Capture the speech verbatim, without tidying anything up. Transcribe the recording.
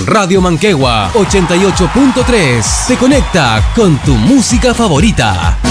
Radio Manquehue ochenta y ocho punto tres te conecta con tu música favorita.